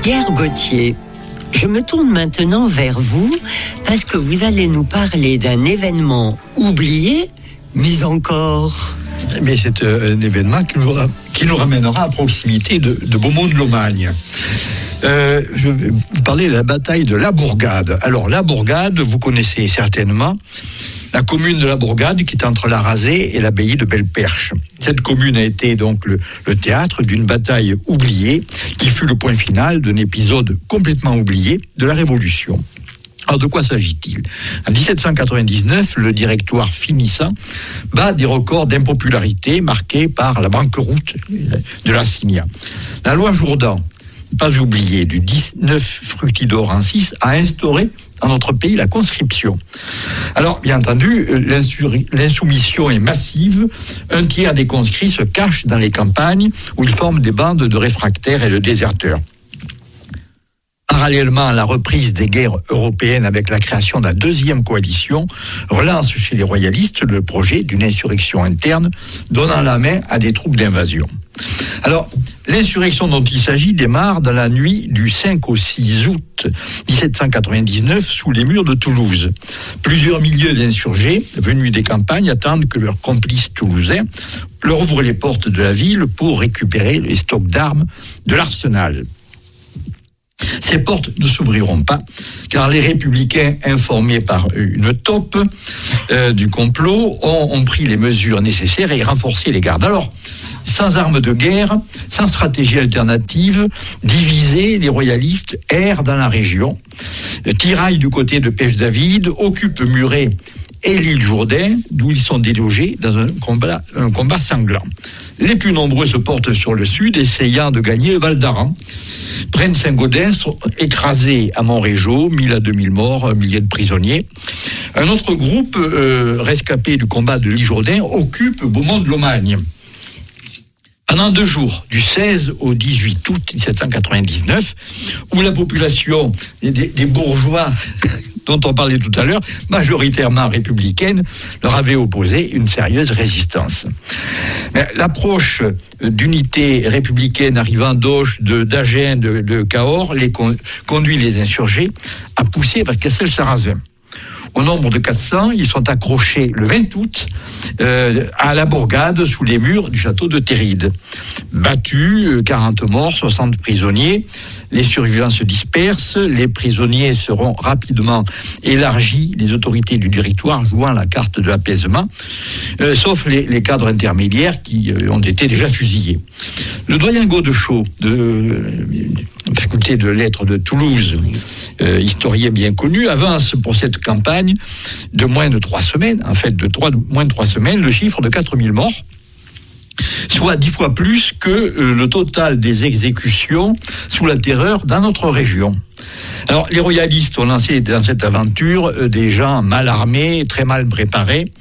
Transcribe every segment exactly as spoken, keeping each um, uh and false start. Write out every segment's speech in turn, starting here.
Pierre Gauthier, je me tourne maintenant vers vous parce que vous allez nous parler d'un événement oublié, mais encore... Mais c'est un événement qui nous, qui nous ramènera à proximité de, de Beaumont-de-Lomagne. Euh, je vais vous parler de la bataille de La Bourgade. Alors, La Bourgade, vous connaissez certainement la commune de La Bourgade qui est entre la Rasée et l'abbaye de Belle-Perche. Cette commune a été donc le, le théâtre d'une bataille oubliée qui fut le point final d'un épisode complètement oublié de la Révolution. Alors, de quoi s'agit-il ? En dix-sept cent quatre-vingt-dix-neuf, le directoire finissant bat des records d'impopularité marqués par la banqueroute de l'assignat. La loi Jourdan, pas oubliée, du dix-neuf Fructidor en six, a instauré dans notre pays la conscription. Alors, bien entendu, l'insur- l'insoumission est massive. Un tiers des conscrits se cachent dans les campagnes où ils forment des bandes de réfractaires et de déserteurs. Parallèlement à la reprise des guerres européennes avec la création de la deuxième coalition, relance chez les royalistes le projet d'une insurrection interne donnant la main à des troupes d'invasion. Alors, l'insurrection dont il s'agit démarre dans la nuit du cinq au six août dix-sept cent quatre-vingt-dix-neuf sous les murs de Toulouse. Plusieurs milliers d'insurgés venus des campagnes attendent que leurs complices toulousains leur ouvrent les portes de la ville pour récupérer les stocks d'armes de l'arsenal. Ces portes ne s'ouvriront pas, car les républicains, informés par une taupe euh, du complot, ont, ont pris les mesures nécessaires et renforcé les gardes. Alors, sans armes de guerre, sans stratégie alternative, divisés, les royalistes errent dans la région, tiraillent du côté de Pêche-David, occupent Muret et l'île Jourdain, d'où ils sont délogés dans un combat, un combat sanglant. Les plus nombreux se portent sur le sud, essayant de gagner Val d'Aran. Prennent Saint-Gaudens, sont écrasés à Montrégeau, mille à deux mille morts, un millier de prisonniers. Un autre groupe, euh, rescapé du combat de l'île Jourdain, occupe Beaumont-de-Lomagne. Pendant deux jours, du seize au dix-huit août dix-sept cent quatre-vingt-dix-neuf, où la population des, des bourgeois dont on parlait tout à l'heure, majoritairement républicaine, leur avait opposé une sérieuse résistance. Mais l'approche d'unités républicaines arrivant d'Auch, de, d'Agen, de, de Cahors, les con, conduit les insurgés à pousser vers Castel-Sarrazin. Au nombre de quatre cents, ils sont accrochés le vingt août euh, à La Bourgade sous les murs du château de Théride. Battus, quarante morts, soixante prisonniers. Les survivants se dispersent, les prisonniers seront rapidement élargis, les autorités du directoire jouant la carte de l'apaisement, euh, sauf les, les cadres intermédiaires qui euh, ont été déjà fusillés. Le doyen Godechaux, de euh, la faculté de lettres de Toulouse, euh, historien bien connu, avance pour cette campagne de moins de trois semaines, en fait de, trois, de moins de trois semaines, le chiffre de quatre mille morts, soit dix fois plus que euh, le total des exécutions sous la terreur dans notre région. Alors, les royalistes ont lancé dans cette aventure euh, des gens mal armés, très mal préparés.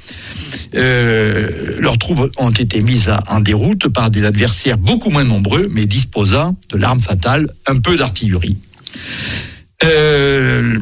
Euh, leurs troupes ont été mises en déroute par des adversaires beaucoup moins nombreux, mais disposant de l'arme fatale, un peu d'artillerie. Euh,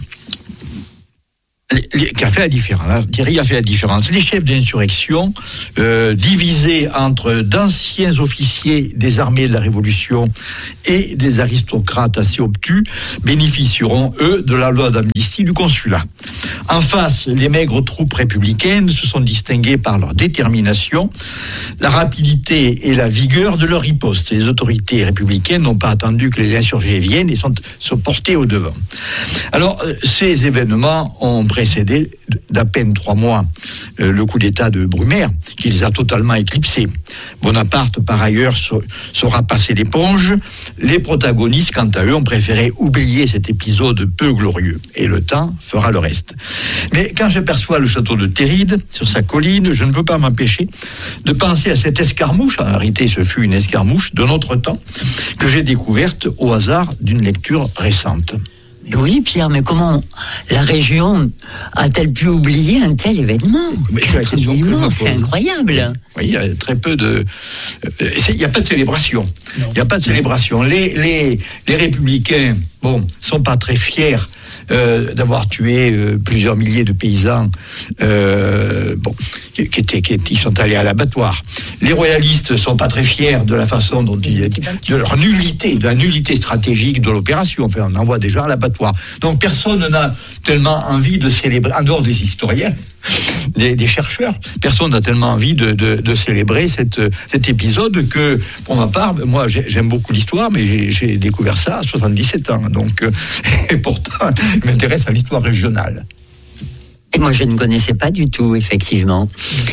qui a fait la différence. Thierry a fait la différence. Les chefs d'insurrection, euh, divisés entre d'anciens officiers des armées de la Révolution et des aristocrates assez obtus, bénéficieront, eux, de la loi d'amnistie du consulat. En face, les maigres troupes républicaines se sont distinguées par leur détermination, la rapidité et la vigueur de leur riposte. Les autorités républicaines n'ont pas attendu que les insurgés viennent et sont, sont portés au devant. Alors, ces événements ont précédé d'à peine trois mois euh, le coup d'État de Brumaire, qui les a totalement éclipsés. Bonaparte, par ailleurs, saura passer l'éponge. Les protagonistes, quant à eux, ont préféré oublier cet épisode peu glorieux. Et le temps fera le reste. Mais quand j'aperçois le château de Théride, sur sa colline, je ne peux pas m'empêcher de penser à cette escarmouche, en réalité ce fut une escarmouche de notre temps, que j'ai découverte au hasard d'une lecture récente. Oui, Pierre, mais comment la région a-t-elle pu oublier un tel événement ? quatre mille morts, c'est incroyable. Oui, il y a très peu de... Il n'y a pas de célébration. Il n'y a pas de célébration. Les, les, les républicains bon, sont pas très fiers euh, d'avoir tué euh, plusieurs milliers de paysans, euh, bon, qui, qui étaient, qui, qui sont allés à l'abattoir. Les royalistes sont pas très fiers de la façon dont ils, de leur nullité, de la nullité stratégique de l'opération. Enfin, on envoie des gens à l'abattoir. Donc personne n'a tellement envie de célébrer, en dehors des historiens, des, des chercheurs, personne n'a tellement envie de, de, de célébrer cette, cet épisode que, pour ma part, moi j'aime beaucoup l'histoire, mais j'ai, j'ai découvert ça à soixante-dix-sept ans. Donc, euh, et pourtant, je m'intéresse à l'histoire régionale. Et moi, je ne connaissais pas du tout, effectivement.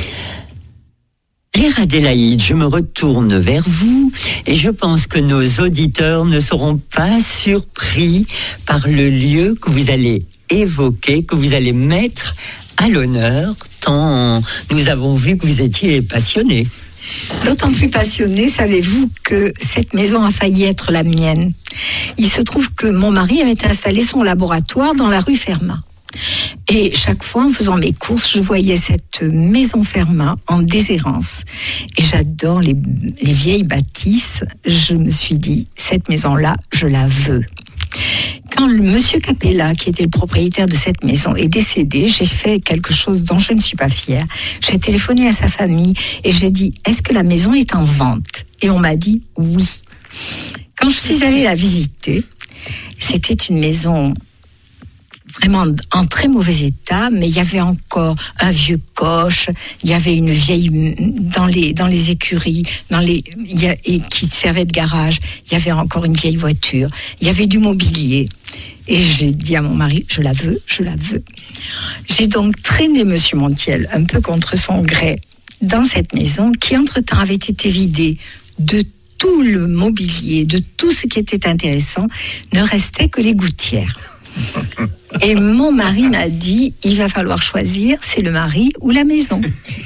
Claire Adélaïde, je me retourne vers vous et je pense que nos auditeurs ne seront pas surpris par le lieu que vous allez évoquer, que vous allez mettre à l'honneur, tant nous avons vu que vous étiez passionné. D'autant plus passionné, savez-vous, que cette maison a failli être la mienne. Il se trouve que mon mari avait installé son laboratoire dans la rue Fermat. Et chaque fois, en faisant mes courses, je voyais cette maison Fermat en déshérence. Et j'adore les, les vieilles bâtisses. Je me suis dit, cette maison-là, je la veux. Quand le monsieur Capella, qui était le propriétaire de cette maison, est décédé, j'ai fait quelque chose dont je ne suis pas fière. J'ai téléphoné à sa famille et j'ai dit, est-ce que la maison est en vente ? Et on m'a dit oui. Quand je suis allée la visiter, c'était une maison vraiment en très mauvais état, mais il y avait encore un vieux coche, il y avait une vieille dans les dans les écuries, dans les il y a, et qui servait de garage, il y avait encore une vieille voiture, il y avait du mobilier. Et j'ai dit à mon mari, je la veux, je la veux. J'ai donc traîné Monsieur Montiel un peu contre son gré dans cette maison qui entre-temps avait été vidée de tout le mobilier, de tout ce qui était intéressant, ne restait que les gouttières. Et mon mari m'a dit, il va falloir choisir, c'est le mari ou la maison.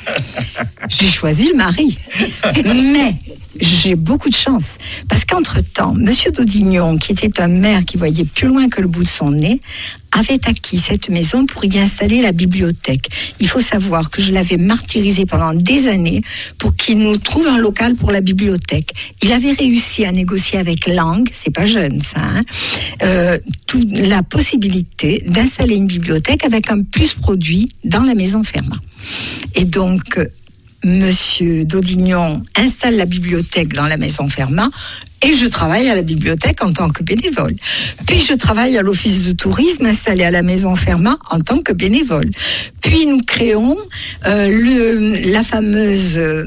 J'ai choisi le mari. Mais j'ai beaucoup de chance. Parce qu'entre-temps, Monsieur Daudignon, qui était un maire qui voyait plus loin que le bout de son nez, avait acquis cette maison pour y installer la bibliothèque. Il faut savoir que je l'avais martyrisé pendant des années pour qu'il nous trouve un local pour la bibliothèque. Il avait réussi à négocier avec Lang, c'est pas jeune ça, hein, euh, tout, la possibilité d'installer une bibliothèque avec un plus produit dans la maison Fermat. Et donc, Monsieur Daudignon installe la bibliothèque dans la maison Fermat et je travaille à la bibliothèque en tant que bénévole. Puis je travaille à l'office de tourisme installé à la maison Fermat en tant que bénévole. Puis nous créons euh, le, la fameuse euh,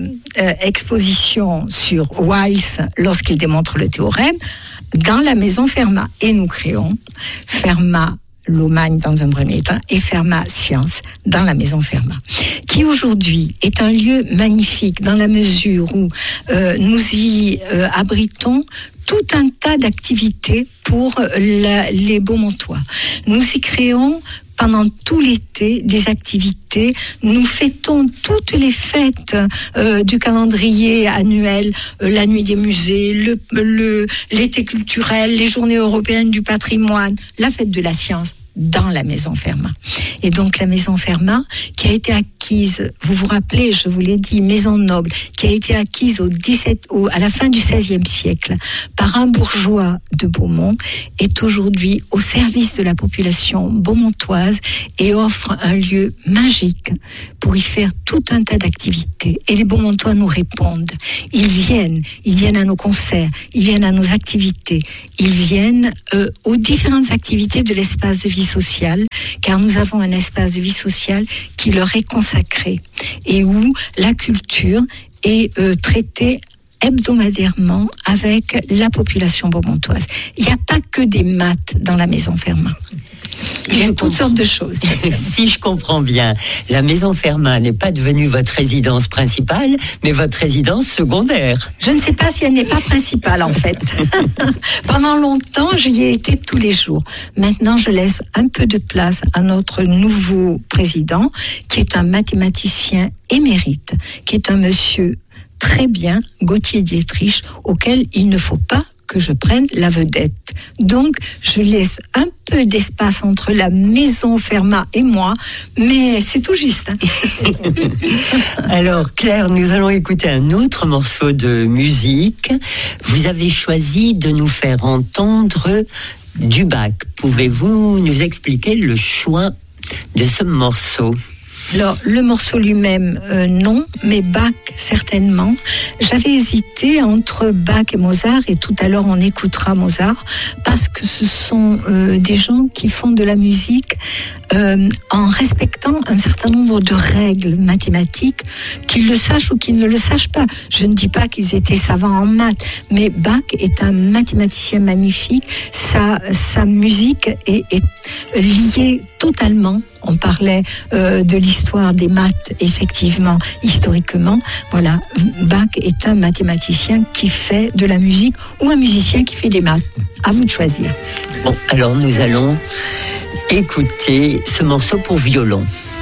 exposition sur Wiles lorsqu'il démontre le théorème dans la maison Fermat. Et nous créons Fermat Lomagne dans un premier temps et Fermat Sciences dans la maison Fermat, qui aujourd'hui est un lieu magnifique dans la mesure où euh, nous y euh, abritons tout un tas d'activités pour la, les Beaumontois. Nous y créons pendant tout l'été des activités. Nous fêtons toutes les fêtes euh, du calendrier annuel, euh, la nuit des musées, le, le, l'été culturel, les journées européennes du patrimoine, la fête de la science dans la maison Fermat. Et donc la maison Fermat qui a été acquise, vous vous rappelez, je vous l'ai dit, maison noble, qui a été acquise au dix-sept, au, à la fin du seizième siècle par un bourgeois de Beaumont, est aujourd'hui au service de la population beaumontoise et offre un lieu magique pour y faire tout un tas d'activités. Et les Beaumontois nous répondent. Ils viennent, ils viennent à nos concerts, ils viennent à nos activités, ils viennent euh, aux différentes activités de l'espace de vie sociale, car nous avons un espace de vie sociale qui leur est consacré et où la culture est euh, traitée hebdomadairement avec la population beaumontoise. Il n'y a pas que des maths dans la maison Fermat. Il y a toutes sortes de choses. Si je comprends bien, la maison Fermat n'est pas devenue votre résidence principale, mais votre résidence secondaire. Je ne sais pas si elle n'est pas principale, en fait. Pendant longtemps, j'y ai été tous les jours. Maintenant, je laisse un peu de place à notre nouveau président, qui est un mathématicien émérite, qui est un monsieur très bien, Gauthier Dietrich, auquel il ne faut pas que je prenne la vedette. Donc, je laisse un peu d'espace entre la maison Fermat et moi, mais c'est tout juste. Hein. Alors, Claire, nous allons écouter un autre morceau de musique. Vous avez choisi de nous faire entendre du Bach. Pouvez-vous nous expliquer le choix de ce morceau ? Alors, le morceau lui-même, euh, non, mais Bach, certainement. J'avais hésité entre Bach et Mozart, et tout à l'heure on écoutera Mozart, parce que ce sont euh, des gens qui font de la musique euh, en respectant un certain nombre de règles mathématiques, qu'ils le sachent ou qu'ils ne le sachent pas. Je ne dis pas qu'ils étaient savants en maths, mais Bach est un mathématicien magnifique. Sa, sa musique est, est liée totalement. On parlait euh, de l'histoire des maths, effectivement, historiquement. Voilà, Bach est un mathématicien qui fait de la musique ou un musicien qui fait des maths. À vous de choisir. Bon, alors nous allons écouter ce morceau pour violon.